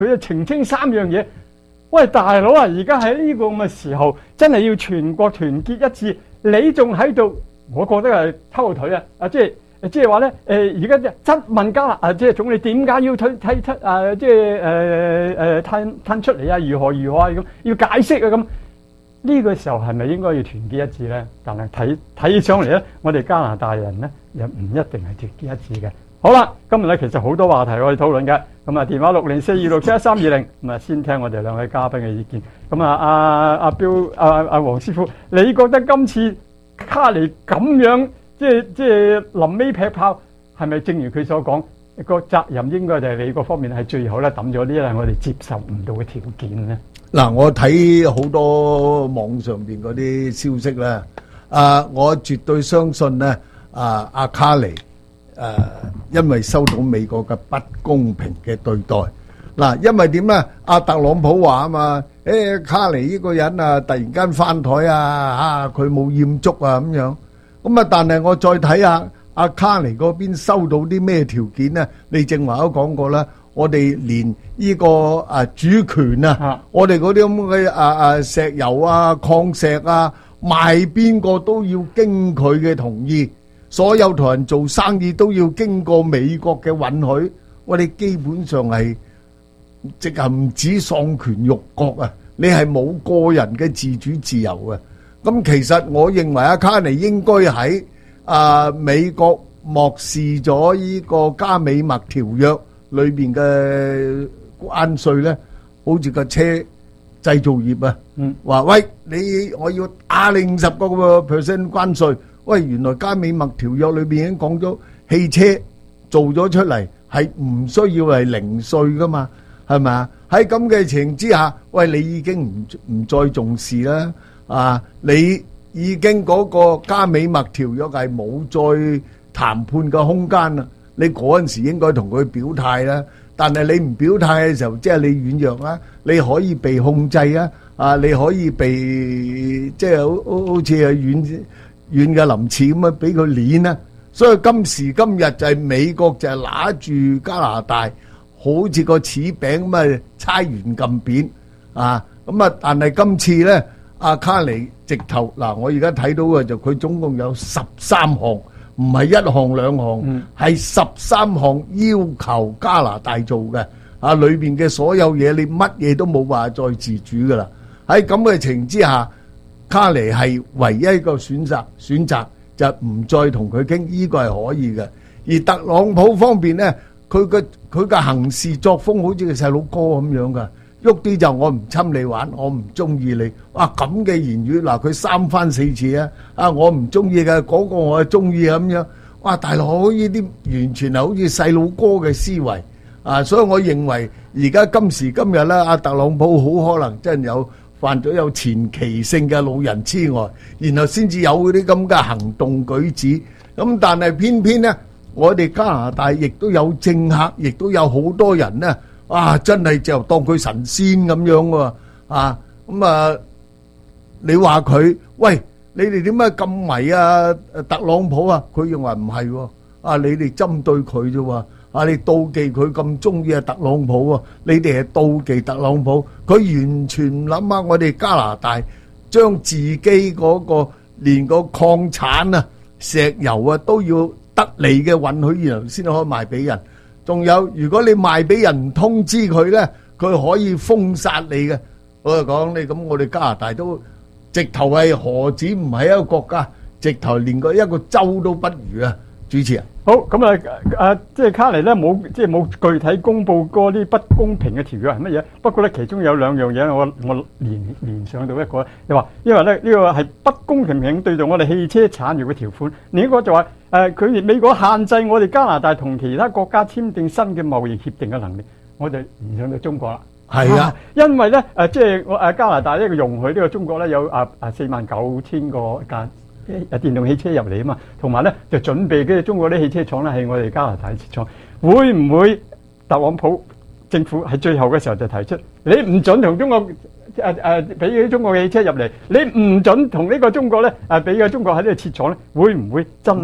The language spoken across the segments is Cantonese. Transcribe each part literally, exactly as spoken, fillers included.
佢就澄清三樣嘢。喂，大佬啊，而家喺呢個咁嘅時候，真係要全國團結一致，你仲喺度，我覺得係偷腿啊！啊，即係即係話咧，誒而家質問加拿啊，即係總理點解要推推出啊？即係誒誒吞吞出嚟啊？如何如何啊？咁要解釋啊咁。呢個時候係咪應該要團結一致咧？但係睇睇起上嚟咧，我哋加拿大人咧又唔一定係團結一致嘅。好啦，今日咧其實好多話題我哋討論嘅，咁啊電話六零四二六七一三二零，咁啊先聽我哋兩位嘉賓嘅意見。咁啊阿阿標阿阿黃師傅，你覺得今次卡尼咁樣即係即係臨尾劈炮，係咪正如佢所講，個責任應該就係你嗰方面係最後咧抌咗呢啲係我哋接受唔到嘅條件咧？ 嗱，我睇好多網上邊嗰啲消息咧，啊，我絕對相信咧，啊阿卡尼。誒、呃，因為收到美國嘅不公平嘅對待，嗱，因為點咧？阿特朗普話啊嘛，誒、欸，卡尼呢個人啊，突然間翻台啊，啊，佢冇驗足啊咁樣，咁啊，但係我再睇下阿卡尼嗰邊收到啲咩條件咧？你正話都講過啦，我哋連呢個啊主權啊，啊我哋嗰啲咁嘅啊啊石油啊、礦石啊，賣邊個都要經佢嘅同意。所有同人做生意都要經過美國嘅允許，我哋基本上係直係唔止喪權辱國啊！你係冇個人嘅自主自由嘅。咁其實我認為阿卡尼應該喺啊美國漠視咗呢個加美墨條約裏邊嘅關稅咧，好似個車製造業啊，話喂你我要打你五十個 percent 關稅。喂，原來加美墨條約裏邊已經講咗，汽車做咗出嚟係唔需要係零稅噶嘛，係咪啊？喺咁嘅情形之下，喂，你已經唔唔再重視啦，啊，你已經嗰個加美墨條約係冇再談判嘅空間啦。你嗰陣時應該同佢表態啦，但係你唔表態嘅時候，即係你軟弱啦，你可以被控制啊，啊，你可以被即係好好好似係軟。軟嘅林刺咁啊，俾佢碾啊！所以今時今日就係美國就係拿住加拿大，好似個柿餅咁啊，猜完撳扁啊！咁啊，但係今次咧，阿卡尼直頭嗱，我而家睇到嘅就佢總共有十三項，唔係一項兩項，係十三項要求加拿大做嘅啊！裏邊嘅所有嘢，你乜嘢都冇話再自主噶啦！喺咁嘅情之下。卡尼係唯一一個選擇，選擇就唔再同佢傾，呢個係可以嘅。而特朗普方面咧，佢嘅佢嘅行事作風好似個細佬哥咁樣噶，喐啲就我唔侵你玩，我唔中意你。哇，咁嘅言語嗱，佢三番四次啊，啊我唔中意嘅，嗰個我係中意咁樣。哇，大佬呢啲完全係好似細佬哥嘅思維啊！所以我認為而家今時今日咧，阿特朗普好可能真係有。犯咗有前期性嘅老人痴呆，然後先至有嗰啲咁嘅行動舉止。咁但係偏偏咧，我哋加拿大亦都有政客，亦都有好多人咧，啊真係就當佢神仙咁樣喎，啊咁啊！你話佢喂，你哋點解咁迷啊特朗普啊？佢認為唔係喎，啊你哋針對佢啫喎。啊！你妒忌佢咁中意啊特朗普啊！你哋係妒忌特朗普，佢完全唔諗下我哋加拿大將自己嗰個連個礦產啊、石油啊都要得你嘅允許，然後先可以賣俾人。仲有，如果你賣俾人唔通知佢咧，佢可以封殺你嘅。我就講你咁，我哋加拿大都直頭係何止唔係一個國家，直頭連個一個州都不如啊！主持人。 好咁啊！啊，即係卡尼咧冇，即係冇具體公佈嗰啲不公平嘅條約係乜嘢。不過咧，其中有兩樣嘢，我我聯聯想到一個，你話因為咧呢個係不公平對待我哋汽車產業嘅條款。另一個就話誒，佢哋美國限制我哋加拿大同其他國家簽訂新嘅貿易協定嘅能力，我就聯想到中國啦。 係啊， 因為咧誒，即係我誒加拿大呢個容許呢個中國咧有啊啊四萬九千個間。誒電動汽車入嚟啊嘛，同埋咧就準備嘅中國啲汽車廠咧係我哋加拿大設廠，會唔會特朗普政府喺最後嘅時候就提出，你唔準同中國誒誒俾啲中國嘅汽車入嚟，你唔準同呢個中國咧誒俾個中國喺呢度設廠咧，會唔會真係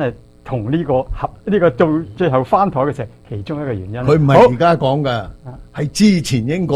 同呢個合呢個到最後翻台嘅時候，其中一個原因。 佢唔係而家講㗎，係之前已經講。